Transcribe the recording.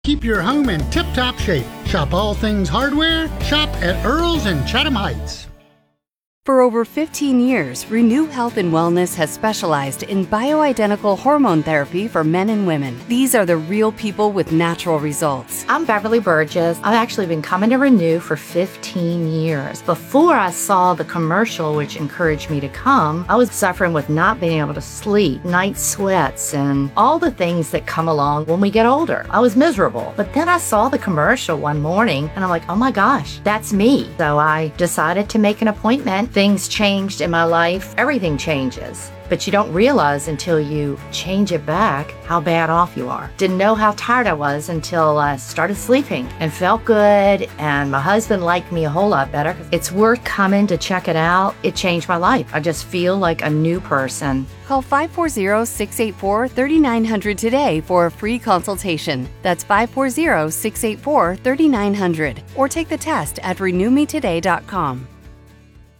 Keep your home in tip-top shape. Shop all things hardware. Shop at Earl's in Chatham Heights. For over 15 years, Renew Health and Wellness has specialized in bioidentical hormone therapy for men and women. These are the real people with natural results. I'm Beverly Burgess. I've actually been coming to Renew for 15 years. Before I saw the commercial, which encouraged me to come, I was suffering with not being able to sleep, night sweats, and all the things that come along when we get older. I was miserable. But then I saw the commercial one morning, and I'm like, oh my gosh, that's me. So I decided to make an appointment. Things changed in my life. Everything changes. But you don't realize until you change it back how bad off you are. Didn't know how tired I was until I started sleeping and felt good, and my husband liked me a whole lot better. It's worth coming to check it out. It changed my life. I just feel like a new person. Call 540-684-3900 today for a free consultation. That's 540-684-3900. Or take the test at renewmetoday.com.